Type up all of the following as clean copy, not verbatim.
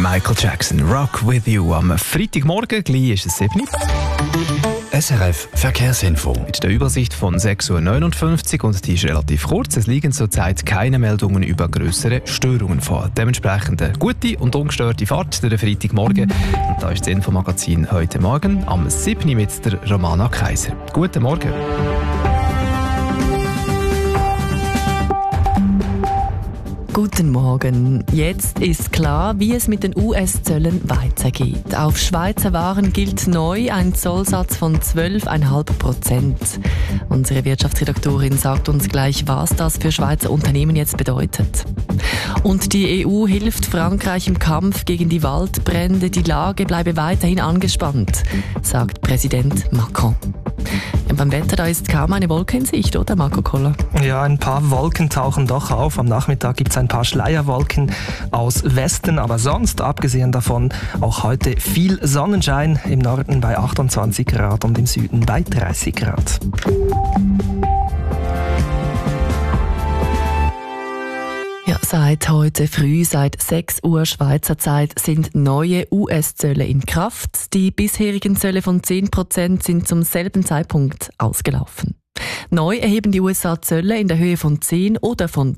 Michael Jackson, Rock With You. Am Freitagmorgen, gleich ist es 7 Uhr. SRF Verkehrsinfo. Mit der Übersicht von 6.59 Uhr und die ist relativ kurz. Es liegen zurzeit keine Meldungen über grössere Störungen vor. Dementsprechend eine gute und ungestörte Fahrt durch den Freitagmorgen. Und da ist das Infomagazin heute Morgen am 7 Uhr mit der Romana Kaiser. Guten Morgen. Guten Morgen. Jetzt ist klar, wie es mit den US-Zöllen weitergeht. Auf Schweizer Waren gilt neu ein Zollsatz von 12,5%. Unsere Wirtschaftsredaktorin sagt uns gleich, was das für Schweizer Unternehmen jetzt bedeutet. Und die EU hilft Frankreich im Kampf gegen die Waldbrände. Die Lage bleibe weiterhin angespannt, sagt Präsident Macron. Ja, beim Wetter, da ist kaum eine Wolke in Sicht, oder Marco Koller? Ja, ein paar Wolken tauchen doch auf. Am Nachmittag gibt es ein paar Schleierwolken aus Westen, aber sonst, abgesehen davon, auch heute viel Sonnenschein, im Norden bei 28 Grad und im Süden bei 30 Grad. Ja, seit heute früh, seit 6 Uhr Schweizer Zeit, sind neue US-Zölle in Kraft. Die bisherigen Zölle von 10% sind zum selben Zeitpunkt ausgelaufen. Neu erheben die USA Zölle in der Höhe von 10 oder von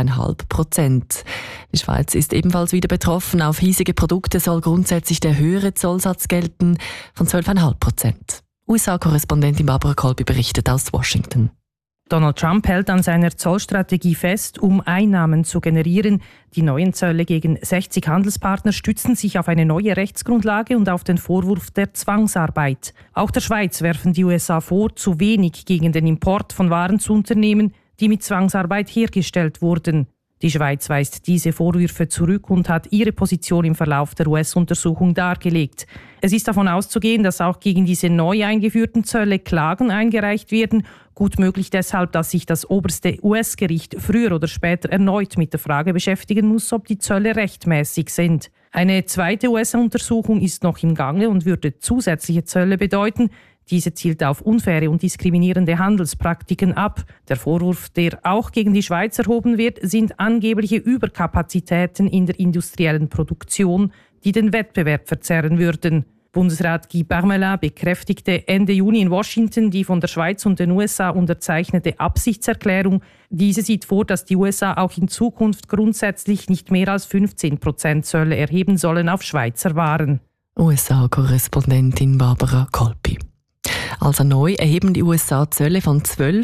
12,5%. Die Schweiz ist ebenfalls wieder betroffen. Auf hiesige Produkte soll grundsätzlich der höhere Zollsatz gelten von 12,5%. USA-Korrespondentin Barbara Kolbi berichtet aus Washington. Donald Trump hält an seiner Zollstrategie fest, um Einnahmen zu generieren. Die neuen Zölle gegen 60 Handelspartner stützen sich auf eine neue Rechtsgrundlage und auf den Vorwurf der Zwangsarbeit. Auch der Schweiz werfen die USA vor, zu wenig gegen den Import von Waren zu unternehmen, die mit Zwangsarbeit hergestellt wurden. Die Schweiz weist diese Vorwürfe zurück und hat ihre Position im Verlauf der US-Untersuchung dargelegt. Es ist davon auszugehen, dass auch gegen diese neu eingeführten Zölle Klagen eingereicht werden. Gut möglich deshalb, dass sich das oberste US-Gericht früher oder später erneut mit der Frage beschäftigen muss, ob die Zölle rechtmäßig sind. Eine zweite US-Untersuchung ist noch im Gange und würde zusätzliche Zölle bedeuten. Diese zielt auf unfaire und diskriminierende Handelspraktiken ab. Der Vorwurf, der auch gegen die Schweiz erhoben wird, sind angebliche Überkapazitäten in der industriellen Produktion, die den Wettbewerb verzerren würden. Bundesrat Guy Parmelin bekräftigte Ende Juni in Washington die von der Schweiz und den USA unterzeichnete Absichtserklärung. Diese sieht vor, dass die USA auch in Zukunft grundsätzlich nicht mehr als 15% Zölle erheben sollen auf Schweizer Waren. USA-Korrespondentin Barbara Kolpi. Also neu erheben die USA Zölle von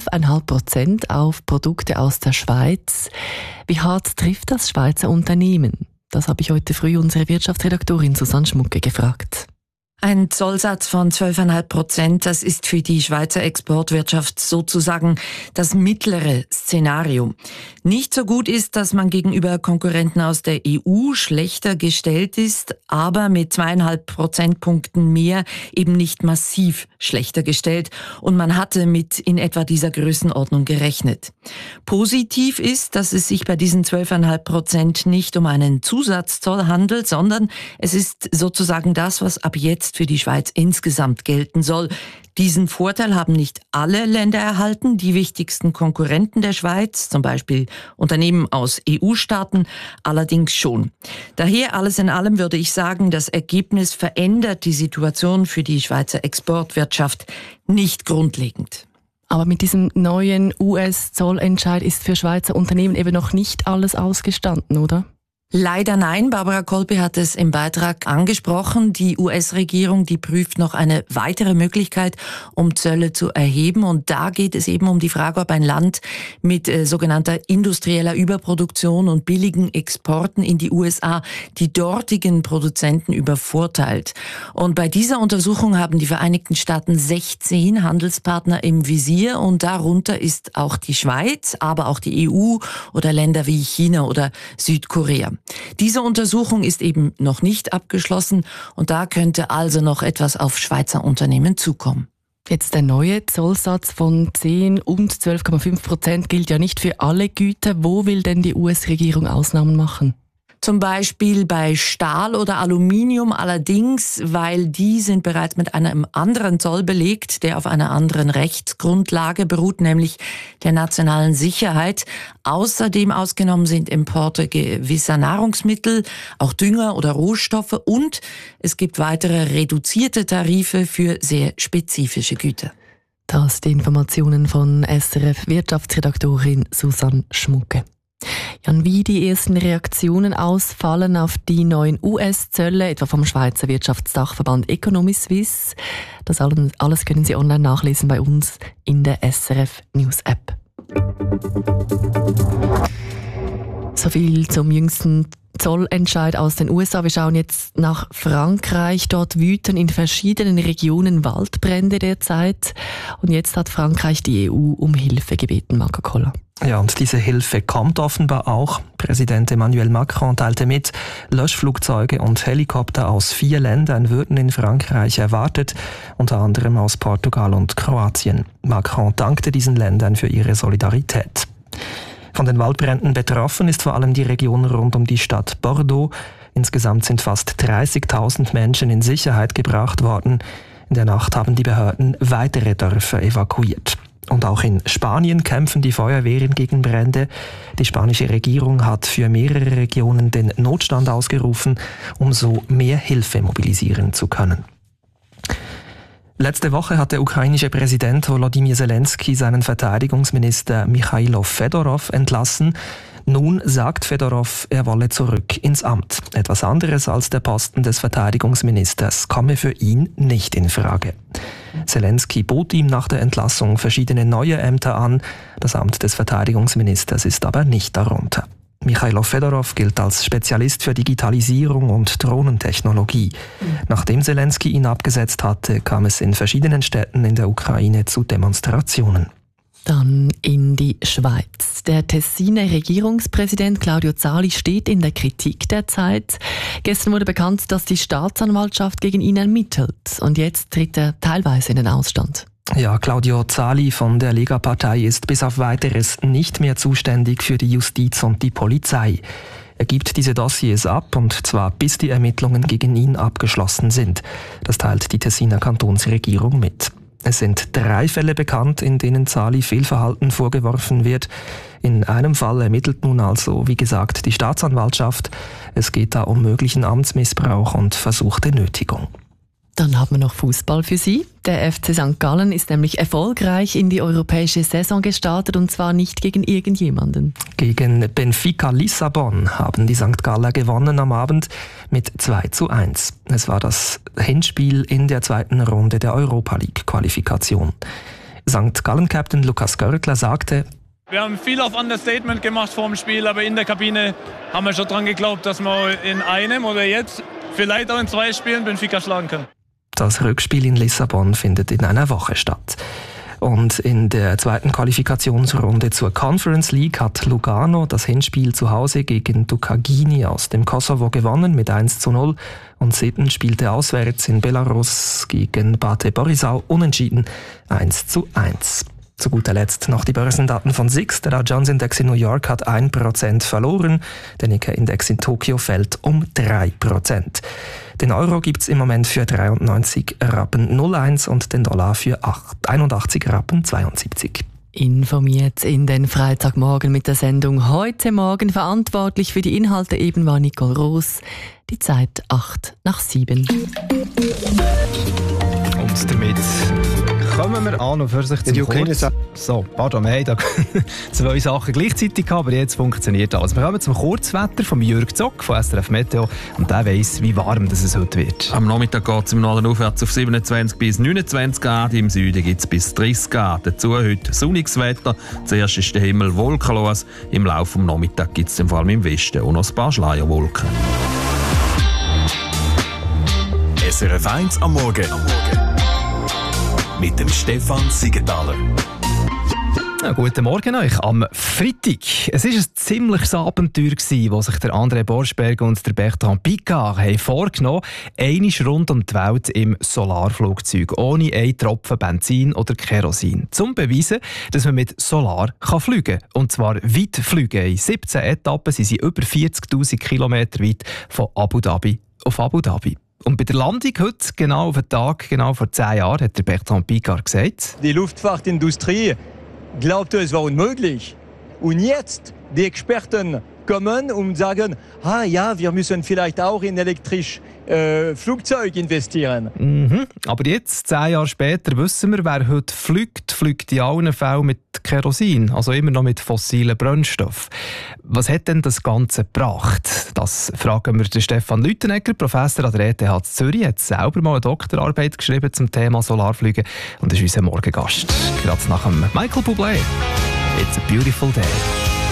12,5% auf Produkte aus der Schweiz. Wie hart trifft das Schweizer Unternehmen? Das habe ich heute früh unsere Wirtschaftsredaktorin Susanne Schmucke gefragt. Ein Zollsatz von 12,5%, das ist für die Schweizer Exportwirtschaft sozusagen das mittlere Szenario. Nicht so gut ist, dass man gegenüber Konkurrenten aus der EU schlechter gestellt ist, aber mit 2,5 Prozentpunkten mehr eben nicht massiv schlechter gestellt und man hatte mit in etwa dieser Größenordnung gerechnet. Positiv ist, dass es sich bei diesen 12,5% nicht um einen Zusatzzoll handelt, sondern es ist sozusagen das, was ab jetzt für die Schweiz insgesamt gelten soll. Diesen Vorteil haben nicht alle Länder erhalten. Die wichtigsten Konkurrenten der Schweiz, zum Beispiel Unternehmen aus EU-Staaten, allerdings schon. Daher alles in allem würde ich sagen, das Ergebnis verändert die Situation für die Schweizer Exportwirtschaft nicht grundlegend. Aber mit diesem neuen US-Zollentscheid ist für Schweizer Unternehmen eben noch nicht alles ausgestanden, oder? Leider nein. Barbara Kolpi hat es im Beitrag angesprochen. Die US-Regierung, die prüft noch eine weitere Möglichkeit, um Zölle zu erheben. Und da geht es eben um die Frage, ob ein Land mit sogenannter industrieller Überproduktion und billigen Exporten in die USA die dortigen Produzenten übervorteilt. Und bei dieser Untersuchung haben die Vereinigten Staaten 16 Handelspartner im Visier und darunter ist auch die Schweiz, aber auch die EU oder Länder wie China oder Südkorea. Diese Untersuchung ist eben noch nicht abgeschlossen und da könnte also noch etwas auf Schweizer Unternehmen zukommen. Jetzt der neue Zollsatz von 10 und 12,5% gilt ja nicht für alle Güter. Wo will denn die US-Regierung Ausnahmen machen? Zum Beispiel bei Stahl oder Aluminium allerdings, weil die sind bereits mit einem anderen Zoll belegt, der auf einer anderen Rechtsgrundlage beruht, nämlich der nationalen Sicherheit. Außerdem ausgenommen sind Importe gewisser Nahrungsmittel, auch Dünger oder Rohstoffe und es gibt weitere reduzierte Tarife für sehr spezifische Güter. Das die Informationen von SRF-Wirtschaftsredaktorin Susanne Schmucke. Jan, wie die ersten Reaktionen ausfallen auf die neuen US-Zölle, etwa vom Schweizer Wirtschaftsdachverband Economy Suisse, das alles können Sie online nachlesen bei uns in der SRF News App. So viel zum jüngsten Zollentscheid aus den USA. Wir schauen jetzt nach Frankreich. Dort wüten in verschiedenen Regionen Waldbrände derzeit. Und jetzt hat Frankreich die EU um Hilfe gebeten, Marco Koller. Ja, und diese Hilfe kommt offenbar auch. Präsident Emmanuel Macron teilte mit, Löschflugzeuge und Helikopter aus 4 Ländern würden in Frankreich erwartet, unter anderem aus Portugal und Kroatien. Macron dankte diesen Ländern für ihre Solidarität. Von den Waldbränden betroffen ist vor allem die Region rund um die Stadt Bordeaux. Insgesamt sind fast 30.000 Menschen in Sicherheit gebracht worden. In der Nacht haben die Behörden weitere Dörfer evakuiert. Und auch in Spanien kämpfen die Feuerwehren gegen Brände. Die spanische Regierung hat für mehrere Regionen den Notstand ausgerufen, um so mehr Hilfe mobilisieren zu können. Letzte Woche hat der ukrainische Präsident Volodymyr Zelensky seinen Verteidigungsminister Michailo Fedorov entlassen. Nun sagt Fedorov, er wolle zurück ins Amt. Etwas anderes als der Posten des Verteidigungsministers komme für ihn nicht in Frage. Zelensky bot ihm nach der Entlassung verschiedene neue Ämter an. Das Amt des Verteidigungsministers ist aber nicht darunter. Michailo Fedorov gilt als Spezialist für Digitalisierung und Drohnentechnologie. Nachdem Zelensky ihn abgesetzt hatte, kam es in verschiedenen Städten in der Ukraine zu Demonstrationen. Dann in die Schweiz. Der Tessiner Regierungspräsident Claudio Zali steht in der Kritik derzeit. Gestern wurde bekannt, dass die Staatsanwaltschaft gegen ihn ermittelt. Und jetzt tritt er teilweise in den Ausstand. Ja, Claudio Zali von der Lega-Partei ist bis auf Weiteres nicht mehr zuständig für die Justiz und die Polizei. Er gibt diese Dossiers ab, und zwar bis die Ermittlungen gegen ihn abgeschlossen sind. Das teilt die Tessiner Kantonsregierung mit. Es sind 3 Fälle bekannt, in denen Zali Fehlverhalten vorgeworfen wird. In einem Fall ermittelt nun also, wie gesagt, die Staatsanwaltschaft. Es geht da um möglichen Amtsmissbrauch und versuchte Nötigung. Dann haben wir noch Fußball für Sie. Der FC St. Gallen ist nämlich erfolgreich in die europäische Saison gestartet, und zwar nicht gegen irgendjemanden. Gegen Benfica Lissabon haben die St. Galler gewonnen am Abend mit 2:1. Es war das Hinspiel in der 2. Runde der Europa League-Qualifikation. St. Gallen-Captain Lukas Görtler sagte: Wir haben viel auf Understatement gemacht vor dem Spiel, aber in der Kabine haben wir schon dran geglaubt, dass wir in einem oder jetzt vielleicht auch in 2 Spielen Benfica schlagen können. Das Rückspiel in Lissabon findet in einer Woche statt. Und in der 2. Qualifikationsrunde zur Conference League hat Lugano das Hinspiel zu Hause gegen Ducagini aus dem Kosovo gewonnen mit 1:0. Und Sitten spielte auswärts in Belarus gegen Bate Borisov unentschieden 1:1. Zu guter Letzt noch die Börsendaten von SIX. Der Dow Jones Index in New York hat 1% verloren. Der Nikkei Index in Tokio fällt um 3%. Den Euro gibt's im Moment für 93 Rappen 01 und den Dollar für 81 Rappen 72. Informiert in den Freitagmorgen mit der Sendung «Heute Morgen». Verantwortlich für die Inhalte eben war Nicole Roos. Die Zeit 7:08. Und damit kommen wir an und für sich zum Kurz. So, pardon, wir haben da 2 Sachen gleichzeitig gehabt, aber jetzt funktioniert alles. Wir kommen zum Kurzwetter von Jürg Zock von SRF Meteo, und der weiss, wie warm es heute wird. Am Nachmittag geht es im Norden aufwärts auf 27 bis 29 Grad, im Süden gibt es bis 30 Grad. Dazu heute sonniges Wetter, zuerst ist der Himmel wolkenlos, im Laufe des Nachmittags gibt es vor allem im Westen auch noch ein paar Schleierwolken. SRF 1 am Morgen. Mit dem Stefan Siegenthaler. Ja, guten Morgen euch am Freitag. Es war ein ziemliches Abenteuer, das sich der André Borschberg und der Bertrand Piccard haben vorgenommen haben. Einmal rund um die Welt im Solarflugzeug, ohne einen Tropfen Benzin oder Kerosin. Zum beweisen, dass man mit Solar fliegen kann. Und zwar weit fliegen. In 17 Etappen sind sie über 40'000 Kilometer weit von Abu Dhabi auf Abu Dhabi. Und bei der Landung heute, genau auf den Tag, genau vor 10 Jahren, hat der Bertrand Piccard gesagt: Die Luftfahrtindustrie glaubte, es war unmöglich. Und jetzt, die Experten kommen und sagen, ja, wir müssen vielleicht auch in elektrisch Flugzeug investieren. Aber jetzt, 10 Jahre später, wissen wir, wer heute fliegt in allen Fällen mit Kerosin, also immer noch mit fossilen Brennstoffen. Was hat denn das Ganze gebracht? Das fragen wir den Stefan Lüthenegger, Professor an der ETH Zürich. Er hat selber mal eine Doktorarbeit geschrieben zum Thema Solarflüge und ist unser Morgengast. Gerade nach dem Michael Bublé. It's a beautiful day.